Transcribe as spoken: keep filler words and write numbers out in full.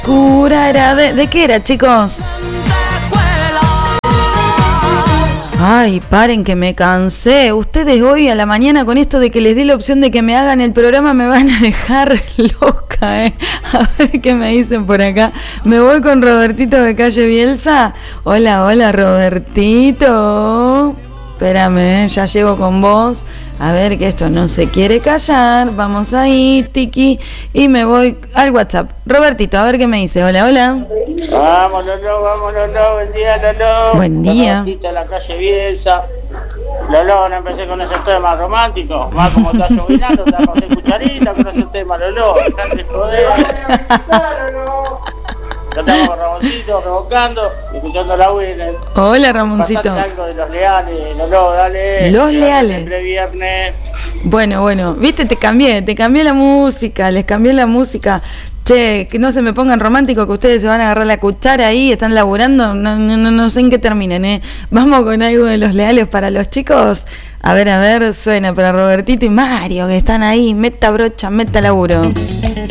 Curara, ¿de, ¿de qué era, chicos? Ay, paren que me cansé. Ustedes hoy a la mañana con esto de que les di la opción de que me hagan el programa me van a dejar loca, ¿eh? A ver qué me dicen por acá. Me voy con Robertito de Calle Bielsa. Hola, hola, Robertito. Espérame, ¿eh? Ya llego con vos. A ver que esto no se quiere callar. Vamos ahí, tiki. Y me voy al WhatsApp. Robertito, a ver qué me dice. Hola, hola. Vamos, Lolo, vamos, Lolo. Buen día, Lolo. Buen día. Robertito de la Calle Bielsa. Lolo, no empecé con esos temas románticos. Más como está llovinando, te vas a hacer cucharita con esos temas, Lolo. Dejate joder. Ya estamos con Ramoncito, revocando, escuchando la Winner. Hola, Ramoncito. Pasate algo de los leales, Lolo, dale. Los leales. Siempre viernes. Bueno, bueno, viste, te cambié, te cambié la música, les cambié la música. Che, que no se me pongan románticos, que ustedes se van a agarrar la cuchara ahí, están laburando, no, no, no sé en qué terminen, ¿eh? Vamos con algo de los leales para los chicos. A ver, a ver, suena para Robertito y Mario, que están ahí, meta brocha, meta laburo.